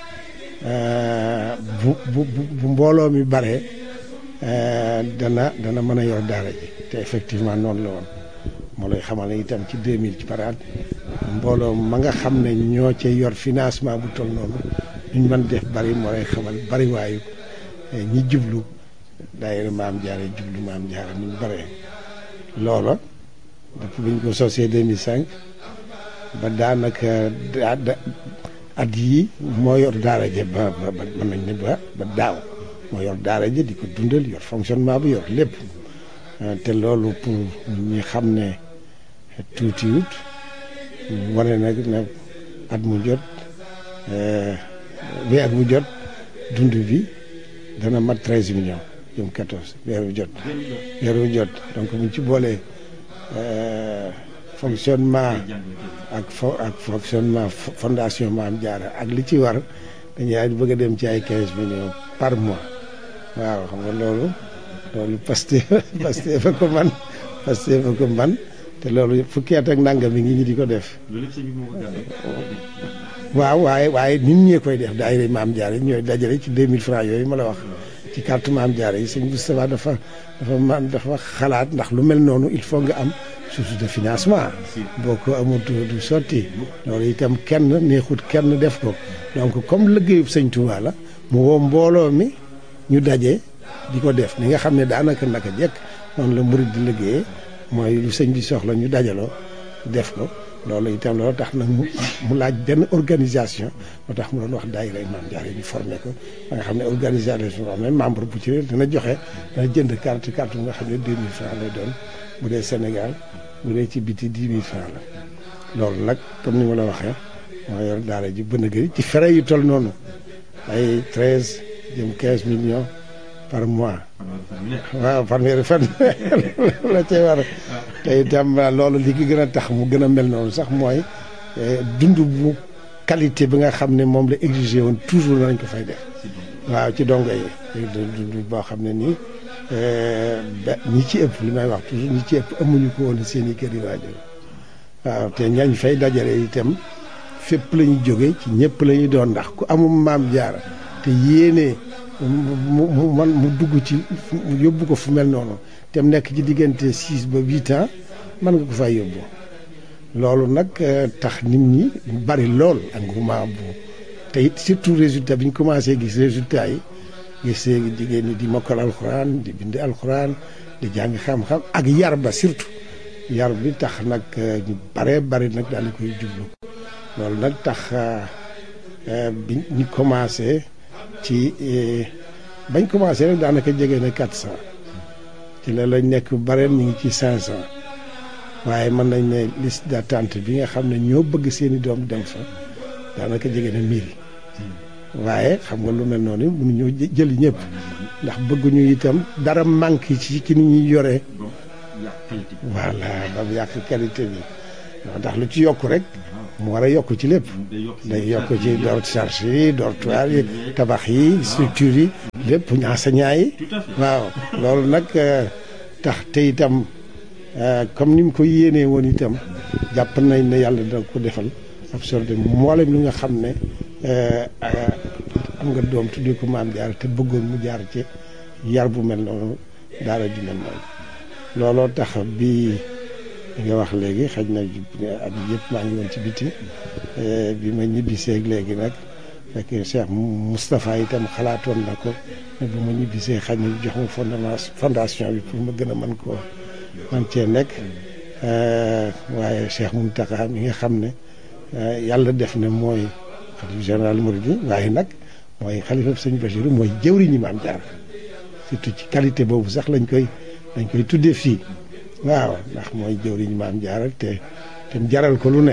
bu bu bu mbooloo mi bare dana dana mën a yor daara ji te effectivement noonu la woon moo lay xamal ne itam ci deux mille ci par at mbooloo ma nga xam ne ñoo cay yor financement bu toll noonu duñ mën def bari moo lay xamal bari waayu ñi jublu daayira maam Jaara jublu maam Jaara ni ñu bare loola depuis bi ñu ko sosee deux mille cinq ba daanaka at yii moo yor daara ja ba ba mën nañ ne ba ba daaw moo yor daara ja di ko dundal yor fonctionnement bi yor lépp te loolu pour ñi xam ne tuutiwut wane nag ne at mu jot weer bu jot dund bi dana mat treize millions jëm quatorze weer bu jot weer bu jot donc buñ ci boolee fonctionnement ak fo ak fonctionnement fondation Maam Jaara ak li ci war dañuy bëgg a dem ci ay quinze millions par mois waaw xam nga loolu loolu Pastef Pastef fa ko man Pastef fa ko man te loolu fukki at ak nangam mi ngi ñi di ko def waaw waaye waaye nit ñee koy def daayira Maam Jaara yi ñooy dajale ci deux mille francs yooyu ma la wax ci carte Maam Jaara yi sëñ Moustapha dafa dafa man dafa xalaat ndax lu mel noonu il faut nga am source de financement boo ko amut du sotti loolu itam kenn neexut kenn def ko donc comme liggéeyub sëñ Touba la mu woo mbooloo mi ñu daje di ko def ni nga xam ne daanaka naka jekk noonu la murid di liggéeyee mooy lu sëñ bi soxla ñu dajaloo def ko loolu itam loolu tax nag mu mu laaj benn organisation moo tax mu doon wax daayira Maam Jaara ñu formé ko ba nga xam ne organisation boo xam ne membre bu ci dina joxe dana jënd carte carte bu nga xam ne deux mille francs lay doon bu dee Sénégal bu dee ci biti dix mille francs la loolu nag comme ni ma la waxee moo yor daara ji bën a gëri ci frais yu toll noonu ay treize jëm quinze millions par mois waaw fanweeri fan la cay war te itam loolu li ki gën a tax mu gën a mel noonu sax mooy dund bu qualité bi nga xam ne moom la exigé woon toujours nañ ko fay def waaw ci dongo yi dund boo xam ne nii ba ñi ci ëpp li may wax toujours ñi ci ëpp amuñu ko woon seen i kër yi waajur waaw te ñañ fay dajale itam fépp la ñu jóge ci ñëpp la ñuy doon ndax ku amul Maam Jaara te yéene mu mu man mu dugg ci yóbbu ko fu mel noonu te mu nekk ci diggante six ba huit ans mën nga ko fay yóbbu loolu nag tax nit ñi bari lool engouement bu te it surtout résultat bi ñu commencé gis résultat yi gis jigéen ñi di mokkal alxuraan di bind alxuraan di jàng xam-xam ak yar ba surtout yar bi tax nag ñu bare bari nag daal di koy jublu loolu nag tax bi ñu commencé ci bañ commencé rek daanaka jege na quatre cent ci la lañ nekk bare ñu ngi ci cinq cent waaye mën nañ ne liste d'attente bi nga xam ne ñoo bëgg seeni doom dem fa daanaka jege na mille waaye xam nga lu mel noonu mënuñoo jëli ñëpp ndax bëgguñu itam dara manque ci ci ni ñuy yoree voilà ba mu yàq qualité bi ndax lu ci yokk rek mu war a yokk ci lépp day yokk ci door charge yi dortoir yi tabax yi structure yi lépp enseignant yi waaw loolu nag tax te itam comme ni mu ko yéenee woon itam jàpp nañ ne yàlla dina ko defal absorbé mboolem li nga xam ne am nga doom tuddee ko Maam Jaara te bëggoon mu jaar ci yar bu mel noonu daara ju mel noonu looloo tax bi nga wax léegi xaj na at yëpp maa ngi woon ci biti bi ma ñibbisee léegi nag fekk Cheikh Moustapha itam xalaatoon na ko ne bu ma ñibbisee xaj na jox ma fondation fondation bi pour ma gën a mën koo man cee nekk waaye Cheikh Mountakha mi nga xam ne yàlla def na mooy xalifa général Mouride waaye nag mooy xalifa sëñ Bachir mooy jëwriñu Maam Jaara surtout ci qualité boobu sax lañ koy lañ koy tuddee fii waaw ndax mooy jëwriñu Maam Jaara te te mu jaral ko lu ne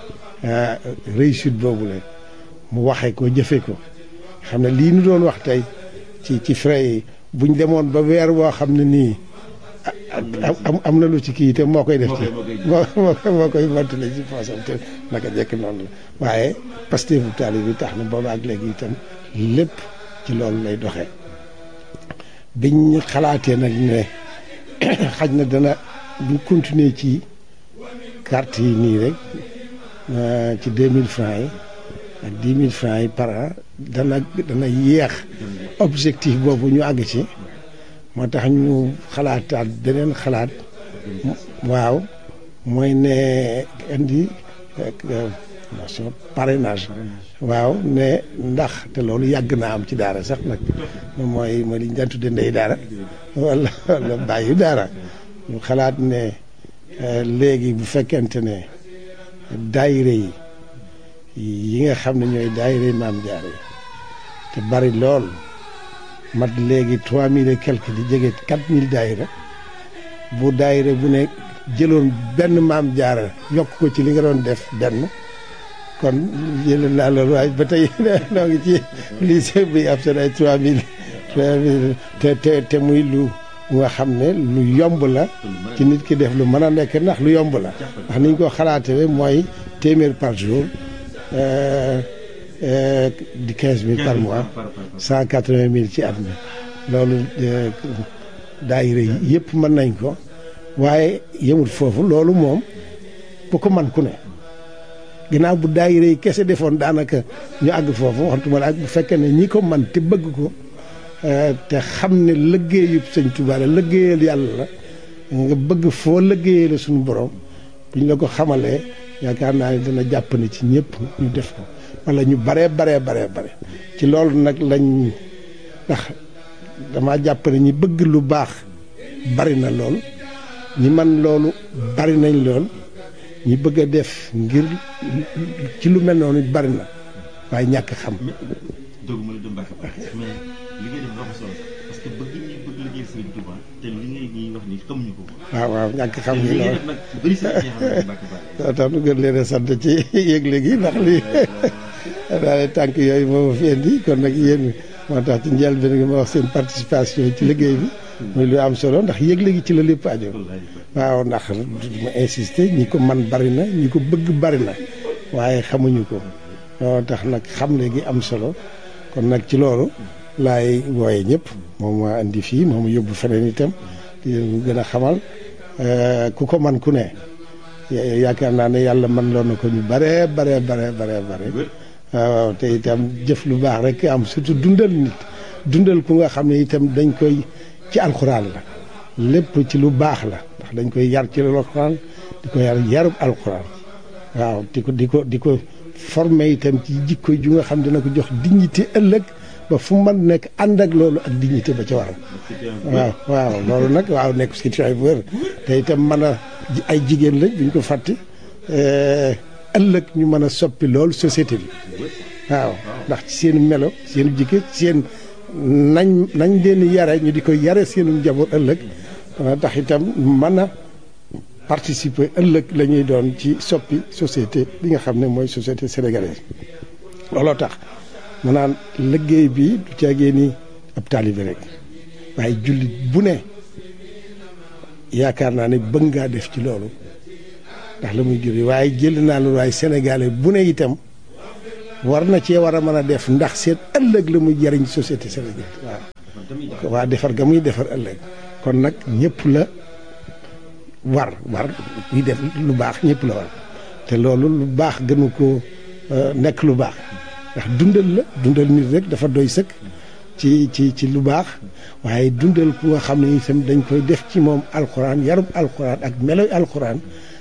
réussite boobu la mu waxee ko jëfee ko xam ne lii nu doon wax tey ci ci frais yi buñ demoon ba weer woo xam ne nii am am na lu ci kii te moo koy def ci moo moo koy mottali ci poosam te naka jekk noonu la waaye Pastef bu taalibe bi tax na booba ak léegi itam lépp ci loolu lay doxee biñ xalaatee nag ne xaj na dana bu continuer ci carte yi nii rek ci deux mille francs yi ak dix mille francs yi par an dana dana yéex objectif boobu ñu àgg ci moo tax ñu xalaataat beneen xalaat waaw mooy ne indi nation parrainage waaw ne ndax te loolu yàgg naa am ci daara sax nag mooy mooy li ñu daan tudde ndey daara wala wala bàyyi daara ñu xalaat ne léegi bu fekkente ne daayira yi yi nga xam ne ñooy daayira yi Maam Jaara yi te bari lool mat léegi trois mille et quelque di jege quatre mille daayira bu daayira bu ne jëloon benn Maam Jaara yokk ko ci li nga doon def benn kon jëloon naa loolu waaye ba tey noo ngi ci lycée bi ab seen ay trois mille trois mille te te te muy lu nga xam ne lu yomb la ci nit ki def lu mën a nekk ndax lu yomb la ndax niñ ko xalaatee mooy téeméer par jour di quinze mille par mois cent quatre-vingt mille ci at mi loolu daayira yi yëpp mën nañ ko waaye yemul foofu loolu moom bu ko man ku ne ginnaaw bu daayira yi kese defoon daanaka ñu àgg foofu waxtuma la ak bu fekkee ne ñi ko man te bëgg ko te xam ne liggéeyu Sëñ Tuubaa la liggéeyal yàlla la nga bëgg foo liggéeyee la suñu borom buñ la ko xamalee yaakaar naa ne dana jàpp ne ci ñëpp ñu def ko wala ñu baree baree baree bare ci loolu nag lañ ndax dama jàpp ne ñi bëgg lu baax bari na lool ñi man loolu bari nañ lool ñi bëgg a def ngir ci lu mel noonu bari na waaye ñàkk xam. doguma la dem Mbacke mais li ngay def dafa solo parce que bëgg ñi bëgg liggéey Serigne Touba te li ngay ñuy wax ni xamuñu ko. waaw waaw ñàkk xam gi loolu nag bëri sa xam Mbacke Ba. tax nu gën leen a sant ci yëgle gi ndax lii daal tànk yooyu moo ma fi indi kon nag yéen moo tax ci njëlbéen gi ma wax seen participation ci liggéey bi. muy lu am solo ndax yëgle gi ci la lépp aju. waaw ndax ma insister ñi ko man bari na ñi ko bëgg bari na waaye xamuñu ko moo tax nag xamle gi am solo. kon nag ci loolu laay wooye ñëpp moom maa indi fii moom yóbbu feneen itam di gën a xamal ku ko man ku ne yaakaar naa ne yàlla man loon na ko ñu bare bare bare bare bare waaw te itam jëf lu baax rek am surtout dundal nit dundal ku nga xam ne itam dañ koy ci alxuraan la lépp ci lu baax la ndax dañ koy yar ci alxuraan di ko yar yarub alxuraan waaw di ko di ko di ko formé itam ci jikko ju nga xam dina ko jox dignité ëllëg ba fu man nekk ànd ak loolu ak dignité ba ca waral waaw waaw loolu nag waaw nekk citoyen bu wér te itam mën a ay jigéen lañ buñ ko fàtte ëllëg ñu mën a soppi loolu société bi waaw ndax ci seen melo seen jikko seen nañ nañ leen yare ñu di ko yare seenu njaboot ëllëg dana tax itam mën a participer ëllëg la ñuy doon ci soppi société bi nga xam ne mooy société sénégalaise looloo tax ma naan liggéey bi du caagee ni ab taalibe rek waaye jullit bu ne yaakaar naa ne bëgg ngaa def ci loolu ndax la muy jur waaye jël naa loolu waaye sénégalais bu ne itam war na cee war a mën a def ndax seen ëllëg la muy jariñ société sénégalaise waaw waa defar ga muy defar ëllëg kon nag ñëpp la war war ñuy def lu baax ñëpp la war te loolu lu baax gënu ko nekk lu baax ndax dundal la dundal nit rek dafa doy sëkk ci ci ci lu baax waaye dundal ku nga xam ne itam dañ koy def ci moom alxuraan yarub alxuraan ak meloy alxuraan